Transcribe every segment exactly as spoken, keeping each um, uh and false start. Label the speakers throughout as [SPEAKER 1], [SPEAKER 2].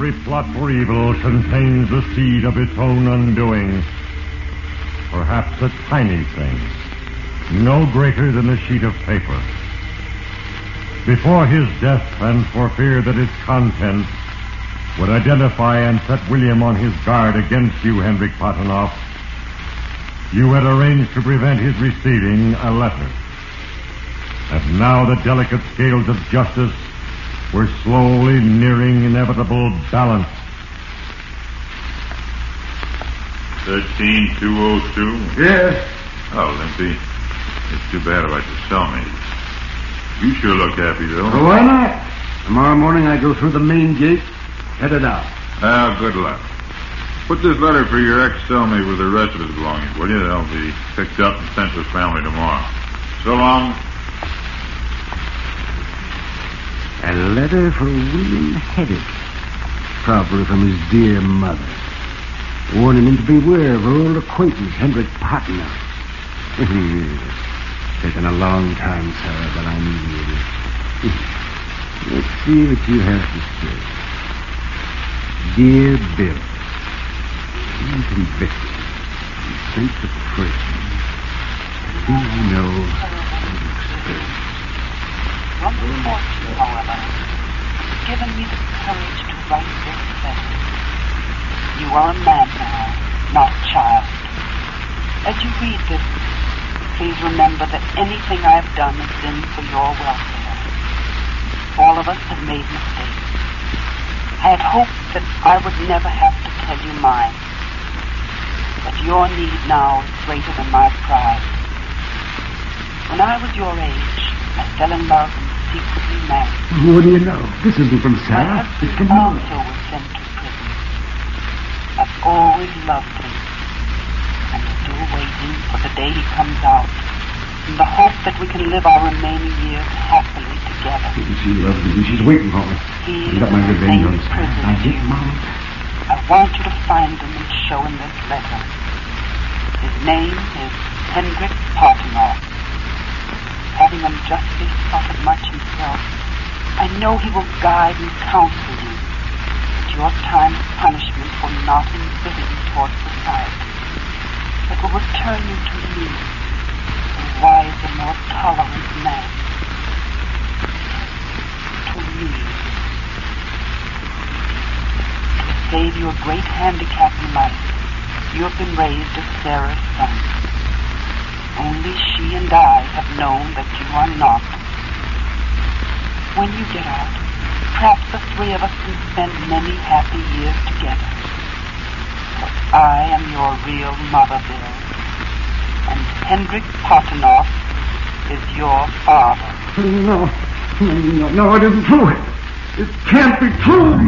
[SPEAKER 1] every plot for evil contains the seed of its own undoing. Perhaps a tiny thing, no greater than a sheet of paper. Before his death, and for fear that its contents would identify and set William on his guard against you, Hendrik Potinoff, you had arranged to prevent his receiving a letter. And now the delicate scales of justice were slowly nearing inevitable balance.
[SPEAKER 2] thirteen two oh two?
[SPEAKER 3] Yes.
[SPEAKER 2] Oh, Limpy, it's too bad about your cellmate. You sure look happy, though.
[SPEAKER 3] Well, why not? Tomorrow morning I go through the main gate, headed out.
[SPEAKER 2] Ah, good luck. Put this letter for your ex-cellmate with the rest of his belongings, will you? They'll be picked up and sent to his family tomorrow. So long.
[SPEAKER 3] A letter for William Hedrick, probably from his dear mother, warning him to beware of her old acquaintance, Hendrik Potinoff. Taken a long time, Sarah, but I knew you. Let's see what you have to say. Dear Bill, I'm convicted and sent to prison. Do you know
[SPEAKER 4] One fortune, however, has given me the courage to write this letter. You are a man now, not a child. As you read this, please remember that anything I have done has been for your welfare. All of us have made mistakes. I had hoped that I would never have to tell you mine. But your need now is greater than my pride. When I was your age, I fell in love and secretly married.
[SPEAKER 3] What do you know? This isn't from Sarah.
[SPEAKER 4] My
[SPEAKER 3] It's
[SPEAKER 4] husband
[SPEAKER 3] from you.
[SPEAKER 4] also was sent to prison. I've always loved him. I'm still waiting for the day he comes out, in the hope that we can live our remaining years happily together.
[SPEAKER 3] She loves me. She's waiting for me.
[SPEAKER 4] He
[SPEAKER 3] I got my
[SPEAKER 4] is the
[SPEAKER 3] revenge
[SPEAKER 4] same
[SPEAKER 3] on Sarah.
[SPEAKER 4] prison
[SPEAKER 3] I
[SPEAKER 4] as
[SPEAKER 3] did,
[SPEAKER 4] you.
[SPEAKER 3] Mom.
[SPEAKER 4] I want you to find him and show him this letter. His name is Hendrik Potinoff. Having unjustly suffered much himself, I know he will guide and counsel you. But your time of punishment will not embitter you towards society. It will return you to me, a wiser, more tolerant man. To me. To save you a great handicap in life, you have been raised as Sarah's son. Only she and I have known that you are not. When you get out, perhaps the three of us can spend many happy years together. For I am your real mother, Bill. And Hendrik Potinoff is your father.
[SPEAKER 3] No. No, no, it isn't true. It can't be true.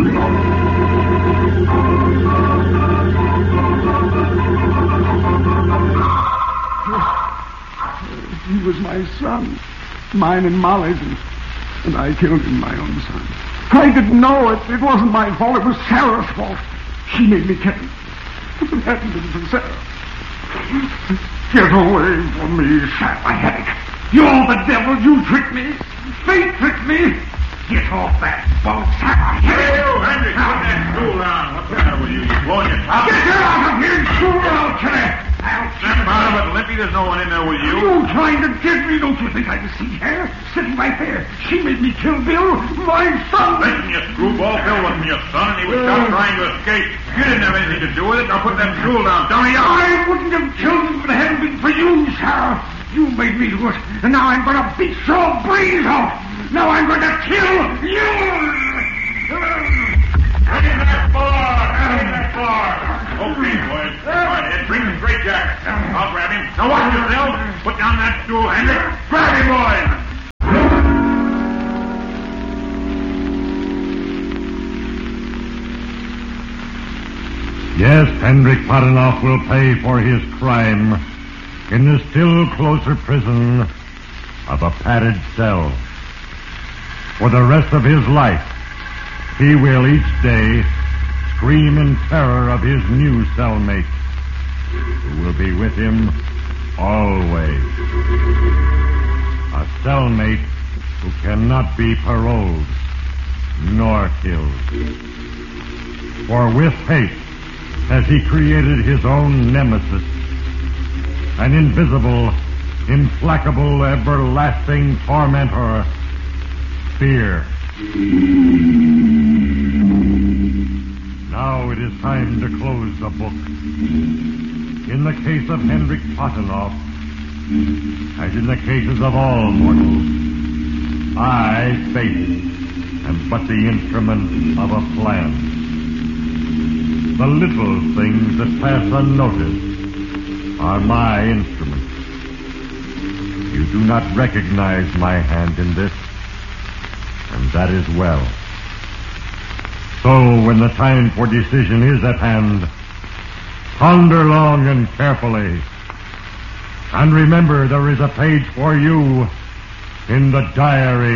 [SPEAKER 3] He was my son, mine and Molly's, and, and I killed him, my own son. I didn't know it. It wasn't my fault. It was Sarah's fault. She made me kill him. If it hadn't been for Sarah. Get away from me, Sarah Hedrick. You're the devil. You tricked me. Fate tricked me. Get off that boat, Sarah Hedrick.
[SPEAKER 2] Hey, you, Hendrik, put that stool down. What's the matter with you? You blowing your top?
[SPEAKER 3] Get her out of here, fool, or I'll kill her. I'll kill
[SPEAKER 2] Snap out
[SPEAKER 3] her.
[SPEAKER 2] of it, Limpy. There's no one in there with you.
[SPEAKER 3] You trying to get me? Don't you think I can see her? Sitting right there. She made me kill Bill, my son.
[SPEAKER 2] Listen, you screwball. Bill wasn't your son, and he was just trying to escape. You didn't have anything to do with it. Now put that stool down. Don't you?
[SPEAKER 3] I wouldn't have killed him if it hadn't been for you, Sarah. You made me do it, and now I'm going to beat your brains off. Now I'm going to kill you.
[SPEAKER 2] Get in that bar! Get in that bar! Okay, boys. Go ahead. Bring the straight jacket. I'll grab him. Now watch yourself. Put down that stool, Hendrik. Grab him, boys.
[SPEAKER 1] Yes, Hendrik Potinoff will pay for his crime in the still closer prison of a padded cell. For the rest of his life, he will each day scream in terror of his new cellmate, who will be with him always. A cellmate who cannot be paroled nor killed. For with hate has he created his own nemesis, an invisible, implacable, everlasting tormentor, fear. Now it is time to close the book. In the case of Hendrik Pottenhoff, as in the cases of all mortals, I, fate, am but the instrument of a plan. The little things that pass unnoticed are my instruments. You do not recognize my hand in this, and that is well. So when the time for decision is at hand, ponder long and carefully, and remember there is a page for you in the diary